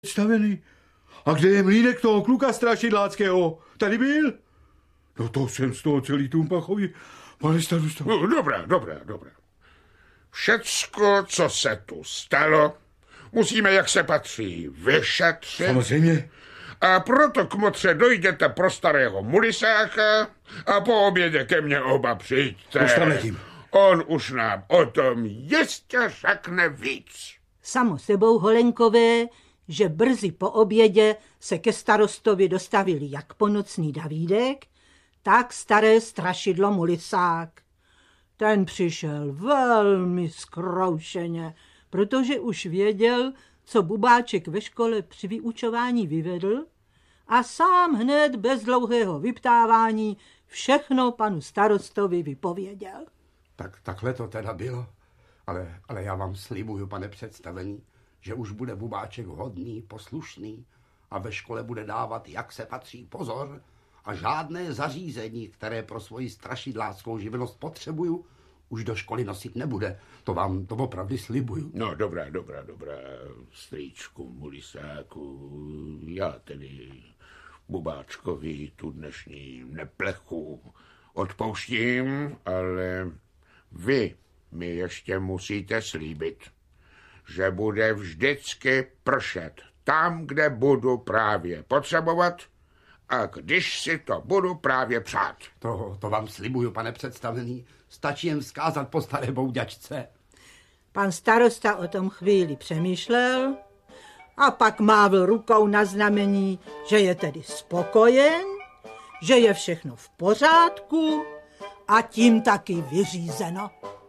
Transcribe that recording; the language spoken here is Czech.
představený. A kde je mlýnek toho kluka strašidláckého? Tady byl? No to jsem z toho celý Tumpachový, pane starosto. No, dobré. Všecko, co se tu stalo, musíme, jak se patří, vyšetřit. Samozřejmě. A proto k motře dojděte pro starého Mulisáka a po obědě ke mně oba přijďte. Postavme tím. On už nám o tom jistě řekne víc. Samo sebou, Holenkové, že brzy po obědě se ke starostovi dostavili jak ponocný Davídek, tak staré strašidlo Mulisák. Ten přišel velmi zkroušeně, protože už věděl, co Bubáček ve škole při vyučování vyvedl a sám hned bez dlouhého vyptávání všechno panu starostovi vypověděl. Tak takhle to teda bylo, ale já vám slibuju, pane představený, že už bude Bubáček hodný, poslušný a ve škole bude dávat, jak se patří, pozor a žádné zařízení, které pro svoji strašidláckou živnost potřebuju, už do školy nosit nebude. To vám to opravdu slibuju. No, dobrá, strýčku Mulisáku, já tedy Bubáčkovi tu dnešní neplechu odpouštím, ale vy mi ještě musíte slíbit, že bude vždycky pršet tam, kde budu právě potřebovat a když si to budu právě přát. To vám slibuju, pane představený. Stačí jen vzkázat po staré bouďačce. Pan starosta o tom chvíli přemýšlel a pak mávl rukou na znamení, že je tedy spokojen, že je všechno v pořádku a tím taky vyřízeno.